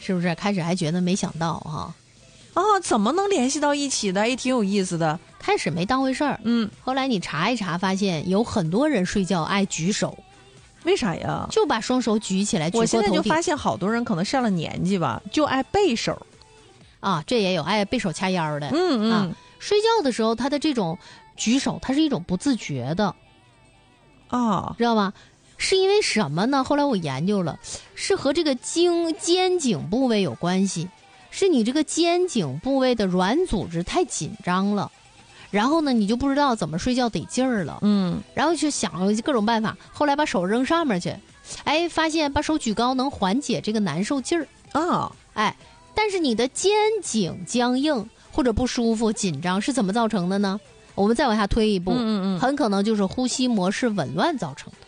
是不是？开始还觉得没想到哈。 怎么能联系到一起的？也挺有意思的。 开始没当回事儿，后来你查一查，发现有很多人睡觉爱举手。 为啥呀？ 就把双手举起来，举过头顶。 我现在就发现好多人可能上了年纪吧，就爱背手啊，这也有爱背手掐腰的。睡觉的时候他的这种举手，它是一种不自觉的知道吗？是因为什么呢？后来我研究了，是和这个肩颈部位有关系，是你这个肩颈部位的软组织太紧张了，然后呢你就不知道怎么睡觉得劲儿了，然后就想了各种办法，后来把手扔上面去，发现把手举高能缓解这个难受劲儿但是你的肩颈僵硬或者不舒服紧张是怎么造成的呢？我们再往下推一步，很可能就是呼吸模式紊乱造成的。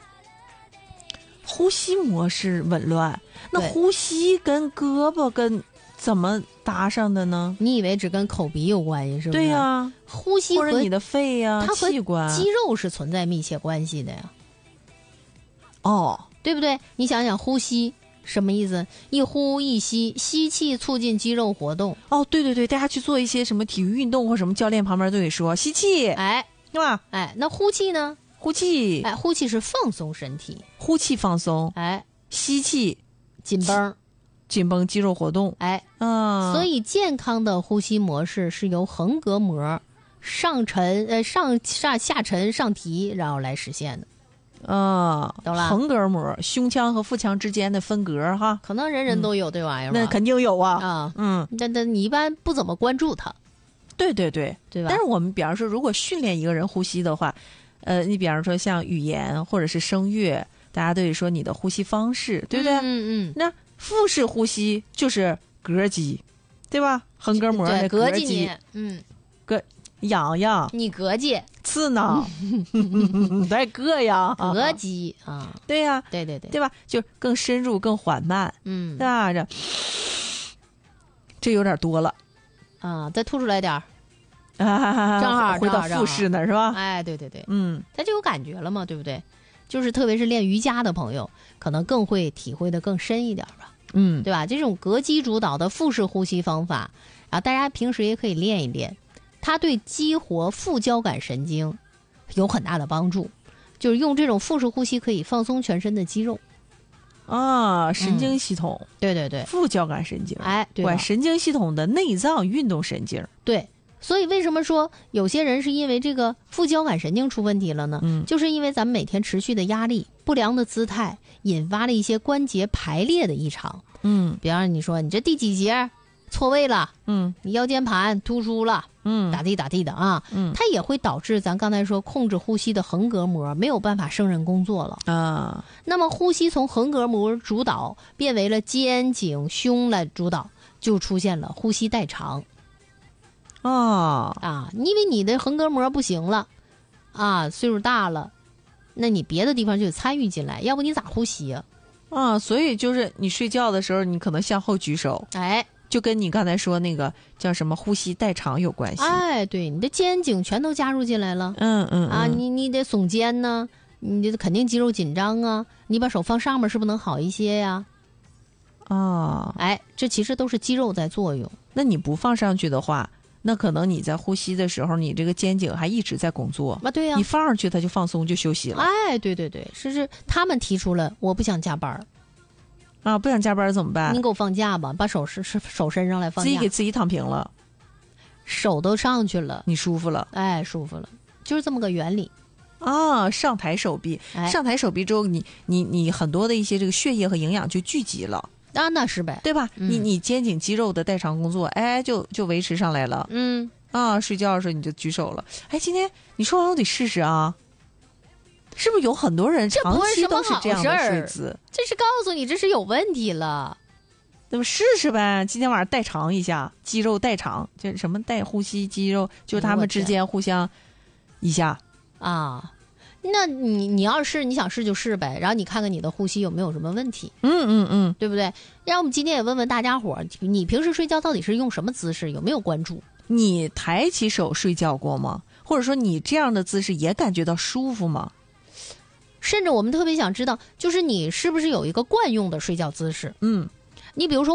呼吸模式紊乱，那呼吸跟胳膊跟怎么搭上的呢？ 你以为只跟口鼻有关系是不是？ 对呀， 呼吸或者你的肺呀、 它和气管、 肌肉是存在密切关系的呀。对不对？你想想呼吸什么意思？一呼一吸，吸气促进肌肉活动。 对对对，大家去做一些什么体育运动或什么，教练旁边都得说吸气，对吧？ 那呼气呢？ 呼气， 呼气是放松身体， 呼气放松，吸气紧绷肌肉活动， 所以健康的呼吸模式是由横膈膜下沉上提，然后来实现的。懂了？ 横膈膜，胸腔和腹腔之间的分隔哈， 可能人人都有这玩意儿， 那肯定有啊。 但你一般不怎么关注它。 对对对， 对吧？ 但是我们比方说，如果训练一个人呼吸的话，你比方说像语言或者是声乐，大家都得说你的呼吸方式，对不对？那腹式呼吸就是膈肌，对吧？横膈膜的膈肌，痒痒， 你膈肌刺挠，在膈呀， 膈肌对呀， 对吧？就更深入、更缓慢，对吧？这有点多了再吐出来点儿。正好回到腹式那是吧？ 对，他就有感觉了嘛，对不对？就是特别是练瑜伽的朋友，可能更会体会的更深一点吧，对吧？这种膈肌主导的腹式呼吸方法，然后大家平时也可以练一练，它对激活副交感神经有很大的帮助。就是用这种腹式呼吸可以放松全身的肌肉神经系统， 对， 副交感神经， 对， 管神经系统的内脏运动神经， 对。所以为什么说有些人是因为这个副交感神经出问题了呢？就是因为咱们每天持续的压力、不良的姿态，引发了一些关节排列的异常。比方你说你这第几节错位了，你腰间盘突出了，打地的它也会导致咱刚才说控制呼吸的横膈膜没有办法胜任工作了那么呼吸从横膈膜主导变为了肩颈胸来主导，就出现了呼吸代偿。因为你的横膈膜不行了岁数大了，那你别的地方就参与进来，要不你咋呼吸所以就是你睡觉的时候，你可能向后举手，就跟你刚才说那个叫什么呼吸代偿有关系。 对，你的肩颈全都加入进来了。你得耸肩呢，你这肯定肌肉紧张你把手放上面是不是能好一些呀？这其实都是肌肉在作用。 那你不放上去的话，那可能你在呼吸的时候，你这个肩颈还一直在工作对呀， 你放上去它就放松就休息了。 对，是他们提出了我不想加班不想加班怎么办？ 你给我放假吧，把手伸上来放假， 自己给自己躺平了， 手都上去了， 你舒服了， 舒服了，就是这么个原理上抬手臂，上抬手臂之后，你很多的一些这个血液和营养就聚集了那是呗， 对吧？你肩颈肌肉的代偿工作，就维持上来了。睡觉的时候你就举手了。今天你说完我得试试是不是有很多人长期都是这样的睡姿？ 这是告诉你这是有问题了。 那么试试呗，今天晚上代偿一下，肌肉代偿，就什么代呼吸肌肉，就是他们之间互相一下那你要是你想试就试呗，然后你看看你的呼吸有没有什么问题，对不对？让我们今天也问问大家伙，你平时睡觉到底是用什么姿势，有没有关注？ 你抬起手睡觉过吗？或者说你这样的姿势也感觉到舒服吗？ 甚至我们特别想知道，就是你是不是有一个惯用的睡觉姿势？ 你比如说